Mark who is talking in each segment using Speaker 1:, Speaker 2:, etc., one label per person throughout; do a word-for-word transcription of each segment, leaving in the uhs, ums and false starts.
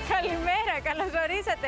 Speaker 1: Καλημέρα, καλώς ορίσατε.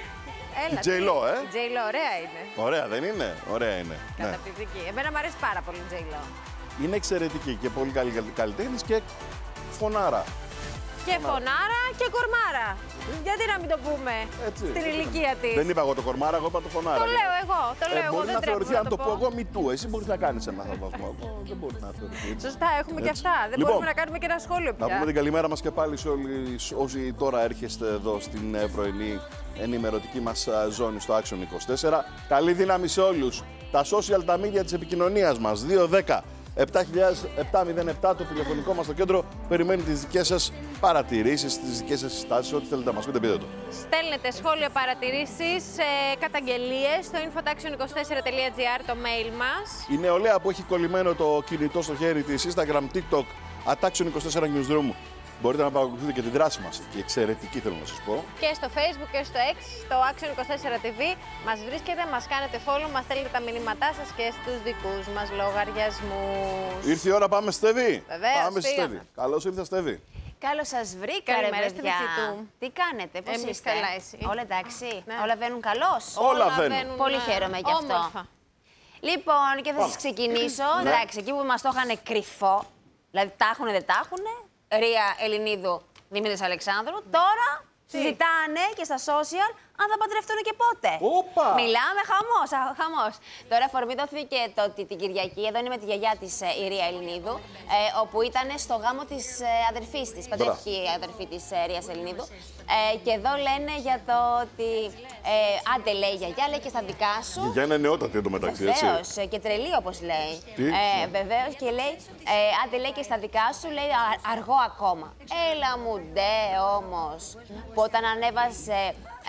Speaker 1: Έλα,
Speaker 2: Τζέιλο, ε.
Speaker 1: Τζέιλο, ωραία είναι.
Speaker 2: Ωραία, δεν είναι. Ωραία είναι.
Speaker 1: Καταπληκτική. Ναι. Εμένα μου αρέσει πάρα πολύ η Τζέιλο.
Speaker 2: Είναι εξαιρετική και πολύ καλή καλλιτέχνης και φωνάρα.
Speaker 1: Και φωνάρα και κορμάρα. Γιατί να μην το πούμε
Speaker 2: Έτσι,
Speaker 1: στην ηλικία της.
Speaker 2: Δεν είπα εγώ το κορμάρα, εγώ είπα το φωνάρα.
Speaker 1: Το λέω εγώ, το λέω
Speaker 2: ε,
Speaker 1: εγώ.
Speaker 2: Μπορεί
Speaker 1: δεν
Speaker 2: να θεωρηθεί,
Speaker 1: να
Speaker 2: αν το
Speaker 1: πω
Speaker 2: πω εγώ, μη του. Εσύ μπορεί να κάνει ένα θαυμασμό. Εγώ δεν μπορεί να θεωρηθεί.
Speaker 1: Σωστά, έχουμε και αυτά. Δεν
Speaker 2: Λοιπόν,
Speaker 1: μπορούμε να κάνουμε και ένα σχόλιο πια.
Speaker 2: Να πούμε την καλημέρα μας και πάλι σε όλους όσοι τώρα έρχεστε εδώ στην ε, πρωινή ενημερωτική μας ζώνη στο Action είκοσι τέσσερα. Καλή δύναμη σε όλους. Τα social, τα media της επικοινωνίας μας. δύο δέκα επτά χιλιάδες επτακόσια επτά το τηλεφωνικό μας στο κέντρο. Περιμένει τις δικές σας παρατηρήσεις, τις δικές σας συστάσεις, ό,τι θέλετε να μας πείτε, πείτε το.
Speaker 1: Στέλνετε σχόλια, παρατηρήσεις, ε, καταγγελίες στο infotaxion είκοσι τέσσερα τελεία τζι άρ το mail μας.
Speaker 2: Η νεολαία που έχει κολλημένο το κινητό στο χέρι της, Instagram, TikTok, Action είκοσι τέσσερα Newsroom. Μπορείτε να παρακολουθείτε και τη δράση μας. Και εξαιρετική θέλω να σας πω.
Speaker 1: Και στο Facebook και στο X, στο Action είκοσι τέσσερα τι βι. Μας βρίσκετε, μας κάνετε follow, μας στέλνετε τα μηνύματά σας και στους δικούς μας λογαριασμούς.
Speaker 2: Ήρθε η ώρα, πάμε Στέβη.
Speaker 1: Βεβαίως,
Speaker 2: Πάμε στη
Speaker 1: πήγαμε.
Speaker 2: Στέβη. Καλώς ήρθα, Στέβη.
Speaker 3: Καλώς σας βρήκα, ρε
Speaker 1: Καλημέρα στη
Speaker 3: παιδιά.
Speaker 1: Βυθιτού.
Speaker 3: Τι κάνετε, πώς
Speaker 1: Εμείς
Speaker 3: είστε?
Speaker 1: καλά, εσύ.
Speaker 3: Όλα εντάξει,
Speaker 1: Ναι.
Speaker 3: όλα βαίνουν καλώς.
Speaker 2: Όλα βαίνουν.
Speaker 3: Πολύ χαίρομαι γι' αυτό.
Speaker 1: Όμορφα.
Speaker 3: Λοιπόν, και θα
Speaker 2: Πάμε.
Speaker 3: σας ξεκινήσω.
Speaker 2: Ναι.
Speaker 3: Εντάξει, εκεί που μας το είχαν κρυφό, δηλαδή τα έχουνε, δεν τα έχουνε, Ρία Ελληνίδου, Δημήτρης Αλεξάνδρου, τώρα συζητάνε και στα social αν θα παντρευτούν και πότε.
Speaker 2: Όπα!
Speaker 3: Μιλάμε χαμός, α, χαμός. Τώρα αφορμή δόθηκε το ότι την Κυριακή, εδώ είναι με τη γιαγιά της ε, η Ρία Ελληνίδου, ε, όπου ήταν στο γάμο της ε, αδερφής της, παντρεύτηκε η αδερφή της ε, Ρίας Ελληνίδου. Ε, και εδώ λένε για το ότι ε, άντε λέει η γιαγιά, λέει και στα δικά σου.
Speaker 2: Για είναι νεότατη εντωμεταξύ, έτσι.
Speaker 3: Βεβαίως, ε, και τρελή όπως λέει.
Speaker 2: Τι?
Speaker 3: Ε, Βεβαίως και λέει, ε, άντε λέει και στα δικά σου, λέει «Α- αργό ακόμα». Έλα μου ντε όμως, που όταν ανέβασε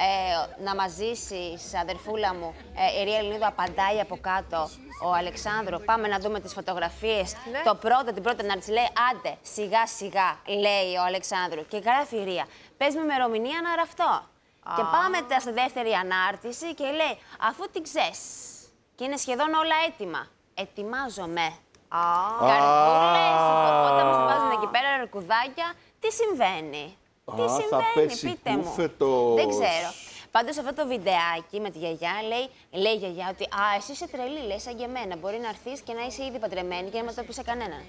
Speaker 3: ε, να μας ζήσεις, αδερφούλα μου, ε, η Ρία Ελληνίδου απαντάει από κάτω, ο Αλεξάνδρου, πάμε να δούμε τις φωτογραφίες.
Speaker 1: Ναι.
Speaker 3: Το πρώτο, την πρώτη να της λέει, άντε, σιγά σιγά, λέει ο Αλεξάνδρου. Και γράφει η Ρία, πες με ημερομηνία να ραφτώ. Και πάμε μετά στη δεύτερη ανάρτηση και λέει, αφού την ξέρεις και είναι σχεδόν όλα έτοιμα, ετοιμάζομαι.
Speaker 1: Α,
Speaker 3: Καρδούλες, υποπόταμους, τη βάζουν εκεί πέρα, ρεκουδάκια. Τι συμβαίνει, τι
Speaker 2: Α, θα
Speaker 3: συμβαίνει,
Speaker 2: πέσει
Speaker 3: πείτε μου.
Speaker 2: κούφετος.
Speaker 3: Δεν ξέρω. Πάντως αυτό το βιντεάκι με τη γιαγιά λέει, λέει η γιαγιά ότι «Α, εσύ είσαι τρελή, λέει, σαν και εμένα. Μπορεί να έρθεις και να είσαι ήδη παντρεμένη και να μην το πεις σε κανέναν».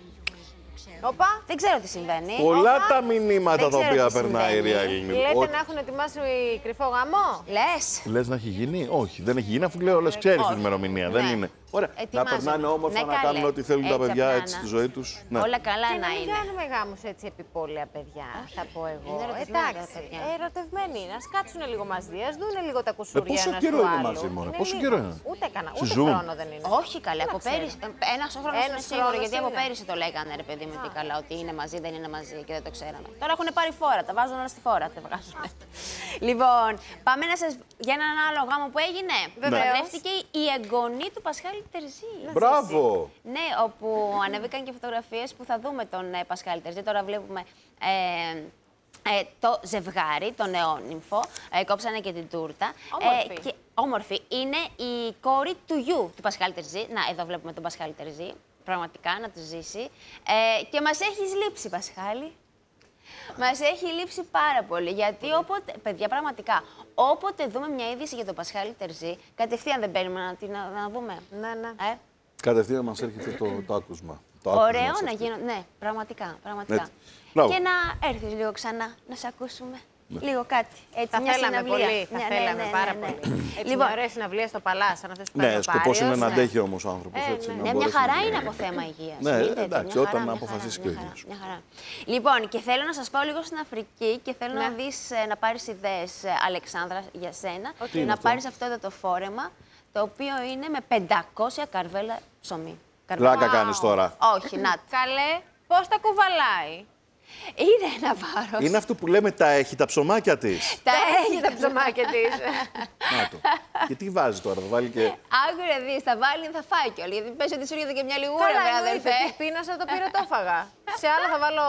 Speaker 1: Οπα,
Speaker 3: Δεν ξέρω τι συμβαίνει.
Speaker 2: Πολλά
Speaker 1: Όπα.
Speaker 2: τα μηνύματα
Speaker 3: Δεν
Speaker 2: τα
Speaker 3: ξέρω
Speaker 2: οποία
Speaker 3: τι
Speaker 2: περνάει η
Speaker 3: συμβαίνει.
Speaker 2: Ρία Ελληνίδου.
Speaker 1: λέτε
Speaker 2: Ότι-
Speaker 1: να έχουν ετοιμάσει κρυφό γαμό.
Speaker 3: Λες.
Speaker 2: Λες να έχει γίνει, όχι, δεν έχει γίνει αφού λέω όλες ξέρεις την ημερομηνία. Δεν
Speaker 3: Ναι.
Speaker 2: είναι. Ωραία. Να
Speaker 3: Ετοιμάζομαι.
Speaker 2: περνάνε όμορφα,
Speaker 3: Ναι,
Speaker 2: να
Speaker 3: καλέ.
Speaker 2: κάνουν ό,τι θέλουν τα
Speaker 3: Έτσι
Speaker 2: παιδιά
Speaker 3: απλά
Speaker 2: έτσι
Speaker 3: να-
Speaker 2: στη ζωή τους. Ναι.
Speaker 3: Όλα καλά
Speaker 1: Και
Speaker 3: να
Speaker 1: να μην
Speaker 3: είναι.
Speaker 1: κάνουμε γάμους έτσι επιπόλαια, παιδιά, θα πω εγώ.
Speaker 3: Είναι ερωτευμένα τα
Speaker 1: Εντάξει,
Speaker 3: παιδιά.
Speaker 1: ερωτευμένοι είναι. Ας κάτσουν λίγο μαζί, ας δούνε λίγο τα κουσούρια
Speaker 2: πόσο
Speaker 1: ένας
Speaker 2: καιρό
Speaker 1: του
Speaker 2: είναι
Speaker 1: άλλου.
Speaker 2: μαζί, μωρέ,
Speaker 1: Είναι
Speaker 2: πόσο
Speaker 1: λίγο.
Speaker 2: καιρό είναι?
Speaker 1: Ούτε κανένα, ούτε
Speaker 2: Συζούν.
Speaker 1: χρόνο δεν είναι.
Speaker 3: Όχι καλέ, από
Speaker 1: ξέρω.
Speaker 3: πέρυσι. Ένα χρόνο
Speaker 1: Ένας
Speaker 3: είναι σίγουρο,
Speaker 1: χρόνος
Speaker 3: γιατί από
Speaker 1: είναι.
Speaker 3: πέρυσι το λέγανε ρε παιδί μου τι καλά, ότι είναι μαζί, δεν είναι μαζί και δεν το ξέραμε. Τώρα έχουν πάρει φόρα, τα βάζουν όλα στη φόρα. Τα βγάζουν. Λοιπόν, πάμε να σας. Για έναν άλλο γάμο που έγινε.
Speaker 1: Βεβαίως.
Speaker 3: Παντρεύτηκε η εγγονή του Πασχάλη Τερζή.
Speaker 2: Μπράβο!
Speaker 3: Ναι, όπου ανέβηκαν και φωτογραφίες που θα δούμε τον ε, Πασχάλη Τερζή. Τώρα βλέπουμε ε, ε, το ζευγάρι, τον νεόνυμφο. Ε, κόψανε και την τούρτα.
Speaker 1: Όμορφη.
Speaker 3: Ε, και, όμορφη. Είναι η κόρη του γιου του Πασχάλη Τερζή. Να, εδώ βλέπουμε τον Πασχάλη Τερζή. Πραγματικά, να του ζήσει. Ε, και μας έχεις λείψει, Πασχάλη. Μας έχει λείψει πάρα πολύ. Γιατί όποτε, παιδιά, πραγματικά, όποτε δούμε μια είδηση για τον Πασχάλη Τερζή, κατευθείαν δεν παίρνουμε να την να, να δούμε.
Speaker 1: Ναι, ναι.
Speaker 3: Ε?
Speaker 2: Κατευθείαν μας έρχεται το, το άκουσμα. Το άκουσμα
Speaker 3: Ωραίο
Speaker 2: μας
Speaker 3: να
Speaker 2: έρχεται.
Speaker 3: γίνω. Ναι, πραγματικά. πραγματικά.
Speaker 2: Έτσι. Μπράβο.
Speaker 3: Και να έρθεις λίγο ξανά, να σε ακούσουμε. Λίγο κάτι. Έτσι,
Speaker 1: Θα
Speaker 3: μια
Speaker 1: θέλαμε
Speaker 3: συναυλία.
Speaker 1: πολύ, θα
Speaker 3: Ναι, ναι,
Speaker 1: θέλαμε
Speaker 3: ναι,
Speaker 1: πάρα
Speaker 3: ναι, ναι.
Speaker 1: πολύ. Έτσι,
Speaker 3: Λοιπόν,
Speaker 1: μια ωραία συναυλία στο Παλάς, αν θες
Speaker 2: Ναι, σκοπός
Speaker 1: Παπάριος,
Speaker 2: είναι να
Speaker 1: ναι.
Speaker 2: αντέχει όμως ο άνθρωπος.
Speaker 1: Ε,
Speaker 2: έτσι,
Speaker 1: ναι.
Speaker 2: να
Speaker 3: ναι, μια
Speaker 2: μπορέσει
Speaker 3: χαρά
Speaker 2: να-
Speaker 3: είναι από θέμα υγείας.
Speaker 2: Ναι,
Speaker 3: Είδατε,
Speaker 2: εντάξει,
Speaker 3: μια
Speaker 2: όταν
Speaker 3: χαρά, μια
Speaker 2: αποφασίσει
Speaker 3: χαρά,
Speaker 2: και ο
Speaker 3: μια
Speaker 2: ίδιος.
Speaker 3: χαρά, μια χαρά. Λοιπόν, και θέλω να σας πάω λίγο στην Αφρική και θέλω
Speaker 1: Ναι.
Speaker 3: να δεις, ε, να πάρεις ιδέες, ε, Αλεξάνδρα, για σένα.
Speaker 2: Τι είναι
Speaker 3: Να
Speaker 2: αυτό?
Speaker 3: πάρεις αυτό εδώ το φόρεμα, το οποίο είναι με πεντακόσια καρβέλα ψωμί.
Speaker 2: Πλάκα κάνεις τώρα.
Speaker 3: Όχι, να το.
Speaker 1: Καλέ, πώς τα κουβαλάει.
Speaker 3: Είναι ένα βάρος.
Speaker 2: Είναι αυτό που λέμε τα έχει τα ψωμάκια της.
Speaker 3: Τα
Speaker 1: Έχει τα ψωμάκια της.
Speaker 2: Να το. Και τι βάζει τώρα, θα βάλει και.
Speaker 3: Άκουρε δεις, θα βάλει, θα φάει κιόλα. Γιατί πες ότι σου έρχεται και μια λιγούρα,
Speaker 1: Καλά,
Speaker 3: βρε
Speaker 1: εννοείται.
Speaker 3: αδερφέ.
Speaker 1: Τι πίνασα, το πήρα, το έφαγα. Σε άλλα θα βάλω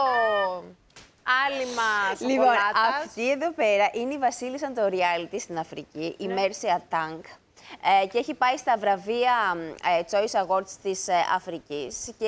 Speaker 1: άλυμα
Speaker 3: Λοιπόν,
Speaker 1: σοκολάτας.
Speaker 3: αυτή εδώ πέρα είναι η βασίλισσα των reality στην Αφρική, η Mercy Atang. Ε, και έχει πάει στα βραβεία ε, Choice Awards της ε, Αφρικής και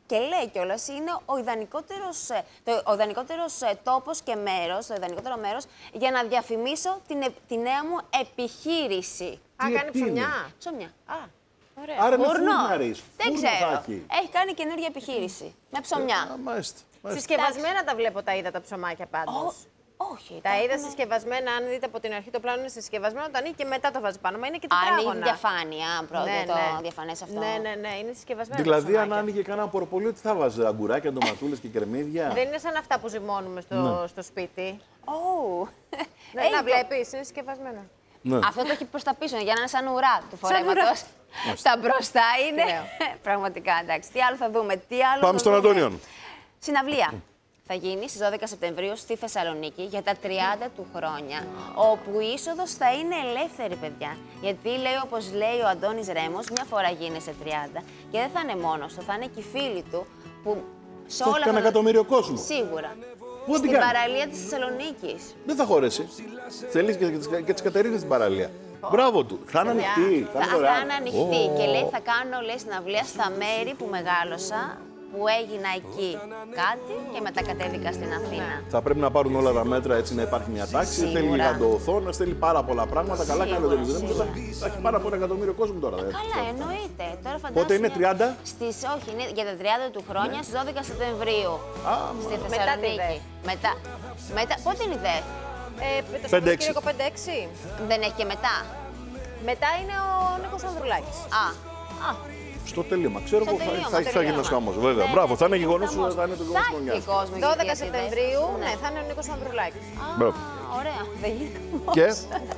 Speaker 3: Και λέει κιόλας είναι ο ιδανικότερος, το, ο ιδανικότερος τόπος και μέρος, το ιδανικότερο μέρος για να διαφημίσω την, τη νέα μου επιχείρηση.
Speaker 1: Α, κάνει ψωμιά.
Speaker 3: Ψωμιά.
Speaker 1: Α, ωραία.
Speaker 2: Άρα είναι
Speaker 3: Φούρνο.
Speaker 2: φούρναρης.
Speaker 3: Δεν
Speaker 2: Φούρνο
Speaker 3: ξέρω.
Speaker 2: θα έχει.
Speaker 3: Έχει κάνει καινούργια επιχείρηση. Με ψωμιά.
Speaker 2: Α, μάλιστα. μάλιστα.
Speaker 1: Συσκευασμένα τα βλέπω, τα είδα τα ψωμάκια πάντως.
Speaker 3: Ο- όχι.
Speaker 1: Τα είδα
Speaker 3: έχουμε-
Speaker 1: συσκευασμένα, αν δείτε από την αρχή το πλάνο είναι συσκευασμένο, το ανοίγει και μετά το βάζει πάνω. Μα είναι και τετράγωνα.
Speaker 3: Ανοίγει διαφάνεια, πρώτα
Speaker 1: Ναι,
Speaker 3: το
Speaker 1: ναι.
Speaker 3: διαφανές αυτό.
Speaker 1: Ναι, ναι, ναι, είναι συσκευασμένο.
Speaker 2: Δηλαδή,
Speaker 1: τα
Speaker 2: αν
Speaker 1: ψωμάκια.
Speaker 2: άνοιγε κανένα πορπολίο, τι θα βάζει, αγκουράκια, ντοματούλες και κρεμμύδια.
Speaker 1: Δεν είναι σαν αυτά που ζυμώνουμε στο,
Speaker 2: Ναι.
Speaker 1: στο σπίτι.
Speaker 3: Oh.
Speaker 1: Ναι,
Speaker 3: Έχει
Speaker 1: να
Speaker 3: το-
Speaker 1: βλέπει, είναι συσκευασμένο.
Speaker 2: Ναι.
Speaker 3: Αυτό το έχει προς τα πίσω για να είναι σαν ουρά του
Speaker 1: ουρά.
Speaker 3: φορέματος. Τα μπροστά είναι.
Speaker 1: Τι λέω.
Speaker 3: Πραγματικά, εντάξει. Τι άλλο θα δούμε, τι άλλο.
Speaker 2: Πάμε
Speaker 3: θα
Speaker 2: στον
Speaker 3: δούμε.
Speaker 2: Αντώνιον.
Speaker 3: Συναυλία. Θα γίνει στις δώδεκα Σεπτεμβρίου στη Θεσσαλονίκη για τα τριάντα του χρόνια, όπου η είσοδος θα είναι ελεύθερη, παιδιά. Γιατί λέει, όπως λέει ο Αντώνης Ρέμος, μια φορά γίνεσαι τριάντα και δεν θα είναι μόνος του, θα είναι και οι φίλοι του που σε
Speaker 2: Θα έχει κανένα εκατομμύριο κόσμο.
Speaker 3: Σίγουρα.
Speaker 2: Πού θα την
Speaker 3: Στην
Speaker 2: κάνει?
Speaker 3: παραλία της Θεσσαλονίκης.
Speaker 2: Δεν θα χωρέσει. Θέλει και, τις- και τι Κατερίνες στην παραλία. Μπράβο του. Θα είναι
Speaker 1: Παιδιά,
Speaker 2: ανοιχτή.
Speaker 3: Θα,
Speaker 2: είναι
Speaker 3: θα
Speaker 2: δωρεάν.
Speaker 3: είναι ανοιχτή
Speaker 2: Ω.
Speaker 3: και λέει θα κάνω λέει, συναυλία στα μέρη που μεγάλωσα, που έγινα εκεί κάτι και μετά κατέβηκα στην Αθήνα.
Speaker 2: Θα πρέπει να πάρουν όλα τα μέτρα έτσι να υπάρχει μια τάξη.
Speaker 3: Σίγουρα.
Speaker 2: Θέλει γιγαντοοθόνες, θέλει πάρα πολλά πράγματα. Καλά κάνει το
Speaker 3: Σίγουρα,
Speaker 2: τηλεβизор. Θα, θα έχει πάρα πολλά εκατομμύριο κόσμο τώρα. δεν
Speaker 3: Καλά,
Speaker 2: πιστεύω.
Speaker 3: εννοείται. Τώρα φαντάζομαι.
Speaker 2: Πότε είναι, τριάντα?
Speaker 3: Στις, όχι, είναι για τα τριάντα του χρόνια, στις δώδεκα Σεπτεμβρίου.
Speaker 2: Α,
Speaker 3: στη
Speaker 1: Μετά τη
Speaker 3: Θεσσαλονίκη.
Speaker 1: ΔΕΘ.
Speaker 3: Μετά. Μετά. Πότε είναι η ΔΕΘ?
Speaker 1: Ε, το
Speaker 2: πέντε έξι.
Speaker 1: Σαββατοκύριακο πέντε έξι.
Speaker 3: Δεν έχει και μετά.
Speaker 1: Μετά είναι ο Νίκος Ανδρουλάκης.
Speaker 3: Α, α.
Speaker 2: Στο τελείωμα. Ξέρω
Speaker 3: Στο
Speaker 2: που θα,
Speaker 3: τελείωμα,
Speaker 2: θα,
Speaker 3: στο
Speaker 2: θα γίνει ένα
Speaker 3: τελείωμα.
Speaker 2: χαμό. Βέβαια.
Speaker 3: Ναι,
Speaker 2: Μπράβο,
Speaker 3: ναι,
Speaker 2: θα είναι
Speaker 3: ναι,
Speaker 2: γεγονό
Speaker 3: χαμός.
Speaker 2: θα είναι το
Speaker 3: Θα
Speaker 2: γεγονό
Speaker 3: έχει
Speaker 2: χρονιά.
Speaker 3: και κόσμο για
Speaker 1: δώδεκα
Speaker 3: τις ιδέες.
Speaker 1: Σεπτεμβρίου,
Speaker 3: Ναι.
Speaker 1: ναι, θα είναι ο Νίκος Ανδρουλάκης.
Speaker 3: Α,
Speaker 2: Μπράβο.
Speaker 3: ωραία. Δεν γίνεται χαμός.
Speaker 2: Και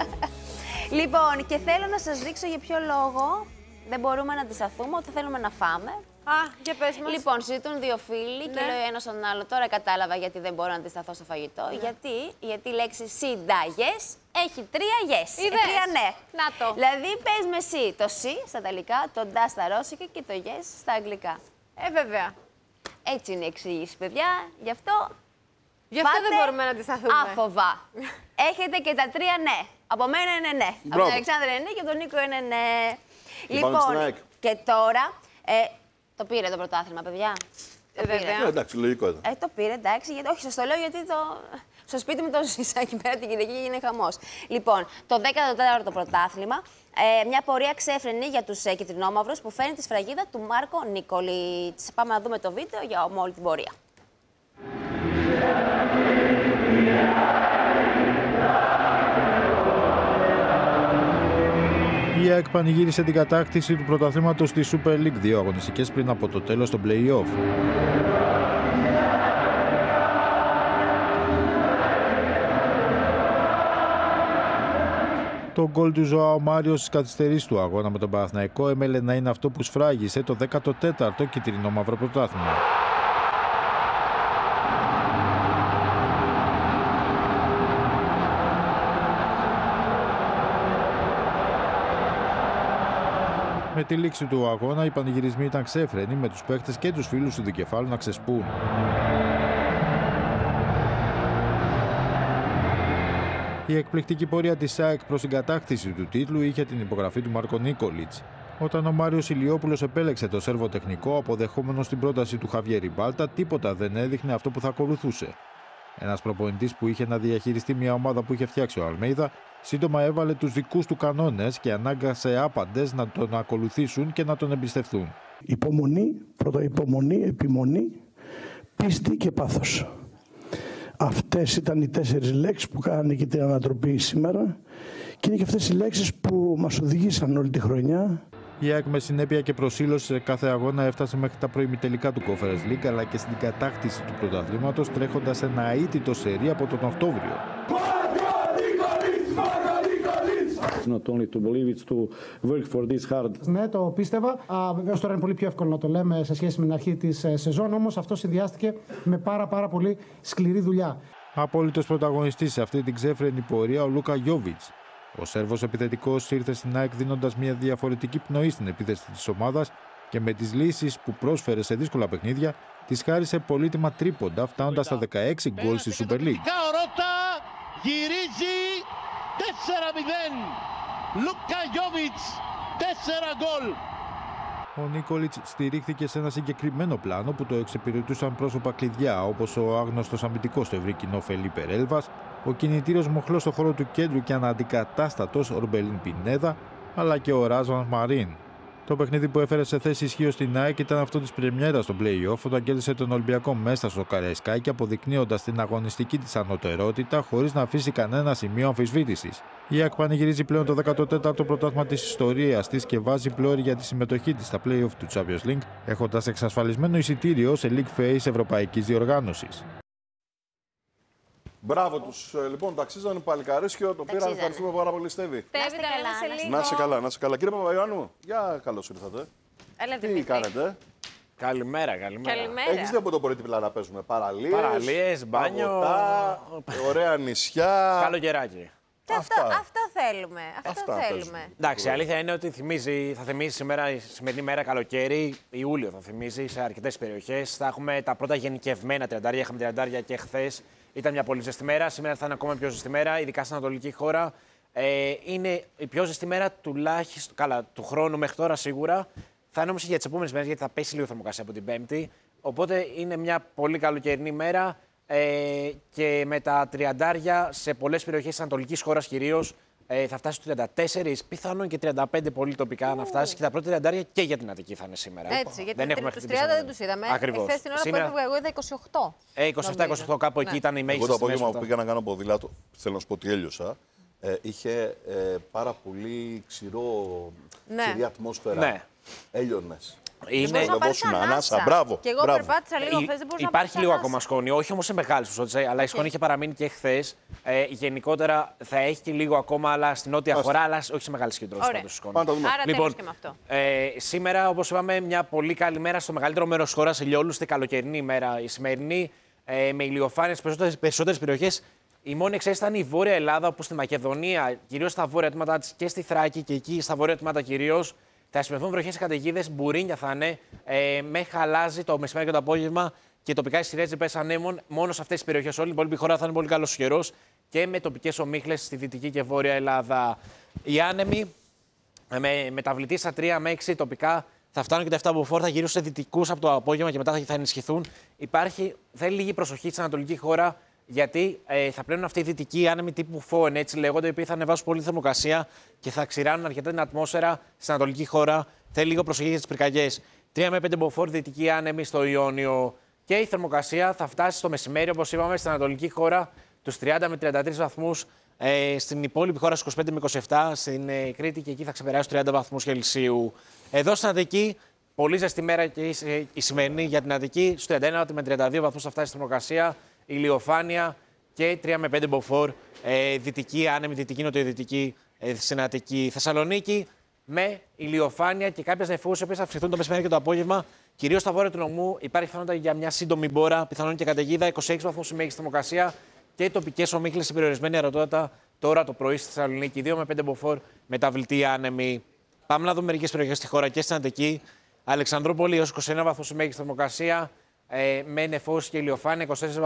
Speaker 3: Λοιπόν, και θέλω να σας δείξω για ποιο λόγο δεν μπορούμε να αντισταθούμε όταν θέλουμε να φάμε.
Speaker 1: Α, για πες μας.
Speaker 3: Λοιπόν, συζητούν δύο φίλοι και
Speaker 1: Ναι.
Speaker 3: λέει ο ένας στον άλλο. Τώρα κατάλαβα γιατί δεν μπορώ να αντισταθώ στο φαγητό. Γιατί, γιατί η λέξη συνταγές έχει τρία yes. Ε,
Speaker 1: Είδες.
Speaker 3: τρία ναι.
Speaker 1: Να το.
Speaker 3: Δηλαδή, πες με εσύ το σι στα ιταλικά, το ντα στα ρώσικα και το yes στα αγγλικά.
Speaker 1: Ε, βέβαια.
Speaker 3: Έτσι είναι η εξήγηση, παιδιά. Γι' αυτό.
Speaker 1: Γι' αυτό
Speaker 3: πάτε
Speaker 1: δεν μπορούμε να αντισταθούμε.
Speaker 3: άφοβα. Έχετε και τα τρία ναι. Από μένα είναι ναι. Από
Speaker 2: Μπράβο.
Speaker 3: τον Αλεξάνδρα είναι ναι και από τον Νίκο είναι ναι.
Speaker 2: Και πάμε στην ΑΕΚ.
Speaker 3: και τώρα. Ε, το πήρε το πρωτάθλημα, παιδιά.
Speaker 1: Ε,
Speaker 3: Το πήρε.
Speaker 1: βέβαια.
Speaker 2: ναι, εντάξει, λογικό ήταν.
Speaker 3: Ε, το πήρε, εντάξει. Γιατί, όχι, σας το λέω γιατί το... στο σπίτι μου το ζήσα εκεί πέρα την Κυριακή έγινε χαμός. Λοιπόν, το δέκατο τέταρτο πρωτάθλημα, ε, μια πορεία ξέφρενη για τους ε, κυτρινόμαυρους που φέρνει τη σφραγίδα του Μάρκο Νικολίτς. Πάμε να δούμε το βίντεο για όλη την πορεία.
Speaker 4: Η ΑΕΚ πανηγύρισε την κατάκτηση του πρωταθλήματος στη Super League, δύο αγωνιστικές πριν από το τέλος των play-off. Το γκολ του Ζωάο Μάριο στις καθυστερήσεις του αγώνα με τον Παναθηναϊκό έμελε να είναι αυτό που σφράγισε το δέκατο τέταρτο κυτρινόμαυρο πρωτάθλημα. Με τη λήξη του αγώνα, οι πανηγυρισμοί ήταν ξέφρενοι, με τους παίχτες και τους φίλους του δικεφάλου να ξεσπούν. Η εκπληκτική πορεία της ΑΕΚ προς την κατάκτηση του τίτλου είχε την υπογραφή του Μάρκο Νίκολιτς. Όταν ο Μάριος Ηλιόπουλος επέλεξε το σέρβο τεχνικό, αποδεχόμενος την πρόταση του Χαβιέρι Μπάλτα, τίποτα δεν έδειχνε αυτό που θα ακολουθούσε. Ένας προπονητής που είχε να διαχειριστεί μια ομάδα που είχε φτιάξει ο Αλμέιδα, σύντομα έβαλε τους δικούς του κανόνες και ανάγκασε άπαντες να τον ακολουθήσουν και να τον εμπιστευτούν.
Speaker 5: Υπομονή, πρώτα υπομονή, επιμονή, πίστη και πάθος. Αυτές ήταν οι τέσσερις λέξεις που κάνανε και την ανατροπή σήμερα και είναι και αυτές οι λέξεις που μας οδηγήσαν όλη τη χρονιά.
Speaker 4: Η ΑΕΚ με συνέπεια και προσήλωση σε κάθε αγώνα έφτασε μέχρι τα προημιτελικά του Conference League αλλά και στην κατάκτηση του πρωταθλήματος τρέχοντας ένα αίτητο σερί από τον Οκτώβριο.
Speaker 6: Not only to believe, it's to work for this hard.
Speaker 7: Ναι, το πίστευα. Βεβαίως τώρα είναι πολύ πιο εύκολο να το λέμε σε σχέση με την αρχή της σεζόν, όμως αυτό συνδυάστηκε με πάρα πάρα πολύ σκληρή δουλειά.
Speaker 4: Απόλυτος πρωταγωνιστής σε αυτή την ξέφρενη πορεία ο Λούκα Γιόβιτς. Ο Σέρβος επιθετικός ήρθε στην ΑΕΚ δίνοντας μια διαφορετική πνοή στην επίθεση της ομάδας και με τις λύσεις που πρόσφερε σε δύσκολα παιχνίδια της χάρισε πολύτιμα τρίποντα φτάνοντας στα δεκαέξι γκολ στη Super League.
Speaker 8: Ο Ρώτα γυρίζει τέσσερα μηδέν. Λούκα Γιόβιτς, τέσσερα γκολ.
Speaker 4: Ο Νίκολιτς στηρίχθηκε σε ένα συγκεκριμένο πλάνο που το εξυπηρετούσαν πρόσωπα κλειδιά, όπως ο άγνωστος αμυντικός στο ευρύ κοινό Φελίπε Έλβας, ο κινητήριος μοχλός στο χώρο του κέντρου και αναντικατάστατος Ορμπελίν Πινέδα, αλλά και ο Ράζβαν Μαρίν. Το παιχνίδι που έφερε σε θέση ισχύω στην ΑΕΚ ήταν αυτό της πρεμιέρας στο play-off, όταν κέρδισε τον Ολυμπιακό μέσα στο Καραϊσκάκι, αποδεικνύοντας την αγωνιστική της ανωτερότητα χωρίς να αφήσει κανένα σημείο αμφισβήτησης. Η ΑΕΚ πανηγυρίζει πλέον το δέκατο τέταρτο πρωτάθλημα της ιστορίας της και βάζει πλώρη για τη συμμετοχή της στα play-off του Champions League, έχοντας εξασφαλισμένο εισιτήριο σε League Phase ευρωπαϊκής διοργάνωσης.
Speaker 2: Μπράβο τους, λοιπόν, ταξίζανε παλικαρίσιο, το πήραν, ευχαριστούμε πάρα πολύ, Στέβη.
Speaker 3: Να είστε καλά,
Speaker 2: να είστε καλά, να είστε καλά. Κύριε Παπαϊωάννου, για καλώς ήρθατε.
Speaker 1: Έλα,
Speaker 2: τι κάνετε?
Speaker 9: Καλημέρα, καλημέρα.
Speaker 1: Καλημέρα.
Speaker 2: Έχεις δει από το πρωί τι πλάνα παίζουμε? Παραλίες,
Speaker 9: Παραλίες, μπάνιο,
Speaker 2: παγωτά, ωραία νησιά.
Speaker 9: Καλοκαιράκι.
Speaker 1: Και αυτό, αυτό θέλουμε. Αυτό
Speaker 2: Αυτά
Speaker 1: θέλουμε.
Speaker 2: παίζουμε.
Speaker 9: Εντάξει, η αλήθεια είναι ότι θυμίζει, θα θυμίζει σήμερα, η σημερινή μέρα καλοκαίρι, Ιούλιο θα θυμίζει σε αρκετές περιοχές. Θα έχουμε τα πρώτα γενικευμένα τριαντάρια. Είχαμε τριαντάρια και χθες. Ήταν μια πολύ ζεστή μέρα. Σήμερα θα είναι ακόμα πιο ζεστή μέρα, ειδικά στην ανατολική χώρα. Ε, είναι η πιο ζεστή μέρα τουλάχιστον καλά, του χρόνου μέχρι τώρα σίγουρα. Θα είναι όμως για τις επόμενες μέρες, γιατί θα πέσει λίγο θερμοκρασία από την Πέμπτη. Οπότε είναι μια πολύ καλοκαιρινή μέρα. Ε, και με τα τριαντάρια σε πολλές περιοχές της ανατολικής χώρας κυρίως ε, θα φτάσει στους τριάντα τέσσερα, πιθανόν και τριάντα πέντε πολύ τοπικά να φτάσει και τα πρώτα τριαντάρια και για την Αττική θα είναι σήμερα.
Speaker 1: Έτσι, γιατί
Speaker 9: δεν έχουμε
Speaker 1: τους τριάντα δεν τους είδαμε.
Speaker 9: Ακριβώς.
Speaker 1: Εχθές την ώρα
Speaker 9: Σήμερα...
Speaker 1: που έφευγα εγώ είδα είκοσι οκτώ.
Speaker 9: Ε, είκοσι επτά είκοσι οκτώ κάπου
Speaker 1: ναι.
Speaker 9: εκεί ήταν η μέγιστη.
Speaker 2: Εγώ το απόγευμα που πήγα να κάνω ποδήλατο, θέλω να σου πω ότι έλειωσα, ε, είχε ε, πάρα πολύ ξηρό,
Speaker 1: ναι.
Speaker 2: ξηρή ατμόσφαιρα.
Speaker 9: Ναι.
Speaker 2: Έλειωνες.
Speaker 9: Είναι...
Speaker 2: Να δώσουν ανάσα. Μπράβο.
Speaker 1: Και εγώ
Speaker 2: μπράβο.
Speaker 1: περπάτησα λίγο χθες, δεν μπορούσα
Speaker 9: Υπάρχει
Speaker 1: να
Speaker 9: λίγο
Speaker 1: ανάσα.
Speaker 9: ακόμα σκόνη, όχι όμως σε μεγάλες ποσότητες, αλλά η σκόνη είχε παραμείνει και χθες. Ε, γενικότερα θα έχει και λίγο ακόμα, αλλά στην νότια
Speaker 2: Άστε.
Speaker 9: χώρα, αλλά όχι σε μεγάλες συγκεντρώσεις πάντως σκόνη.
Speaker 2: Πάμε να το δούμε.
Speaker 1: Άρα
Speaker 9: Λοιπόν,
Speaker 1: τέλος και με αυτό.
Speaker 9: Ε, σήμερα, όπως είπαμε, μια πολύ καλή μέρα στο μεγαλύτερο μέρος της χώρας, ηλιόλουστη καλοκαιρινή ημέρα. Η σημερινή ε, με ηλιοφάνειες στις περισσότερες περιοχές. Η μόνη εξαίρεση ήταν η Βόρεια Ελλάδα, όπου στη Μακεδονία, κυρίως στα βόρεια τμήματα της και στη Θράκη και εκεί στα βόρεια τμήματα κυρίως, θα σημειωθούν βροχές και καταιγίδες, μπουρίνια θα είναι, ε, με χαλάζει το μεσημέρι και το απόγευμα και τοπικά ισχυρές ρηπές ανέμων. Μόνο σε αυτές τις περιοχές, όλη την υπόλοιπη χώρα θα είναι πολύ καλός καιρός και με τοπικές ομίχλες στη Δυτική και Βόρεια Ελλάδα. Οι άνεμοι με μεταβλητή στα τρία με έξι τοπικά θα φτάνουν και τα επτά μποφόρ, θα γυρίσουν σε δυτικούς από το απόγευμα και μετά θα ενισχυθούν. Υπάρχει, θέλει λίγη προσοχή στην ανατολική χώρα. Γιατί ε, θα πλέουν αυτοί οι δυτικοί άνεμοι τύπου φόεν, έτσι λέγονται, οι οποίοι θα ανεβάσουν πολύ θερμοκρασία και θα ξηράνουν αρκετά την ατμόσφαιρα στην ανατολική χώρα. Θέλει λίγο προσοχή για τις πυρκαγιές. τρία με πέντε μποφόρ δυτικοί άνεμοι στο Ιόνιο. Και η θερμοκρασία θα φτάσει στο μεσημέρι, όπως είπαμε, στην ανατολική χώρα τους τριάντα με τριάντα τρεις βαθμούς. Ε, στην υπόλοιπη χώρα στους είκοσι πέντε με είκοσι επτά. Στην ε, Κρήτη και εκεί θα ξεπεράσει τους τριάντα βαθμούς Κελσίου. Εδώ στην Αττική, πολύ ζεστή μέρα και η, η σημερινή για την Αττική. Στους τριάντα ένα με τριάντα δύο βαθμούς θα φτάσει η θερμοκρασία. Ηλιοφάνεια και τρία με πέντε μποφόρ, ε, δυτική, άνεμη, δυτική, νοτιοδυτική, ε, στην Αττική. Θεσσαλονίκη με ηλιοφάνεια και κάποιες νεφώσεις, οι οποίες θα αυξηθούν το μεσημέρι και το απόγευμα. Κυρίως στα βόρεια του νομού υπάρχει πιθανότητα για μια σύντομη μπόρα, πιθανόν και καταιγίδα, είκοσι έξι βαθμούς η μέγιστη θερμοκρασία και τοπικές ομίχλες σε περιορισμένη αεροτότητα τώρα το πρωί στη Θεσσαλονίκη. δύο με πέντε μποφόρ μεταβλητή άνεμη. Πάμε να δούμε μερικές περιοχές στη χώρα και στην Αττική. Αλεξανδρούπολη έως είκοσι ένα βαθμούς η μέγιστη θερμοκρασία. Ε, με νεφώσεις και ηλιοφάνεια, είκοσι τέσσερα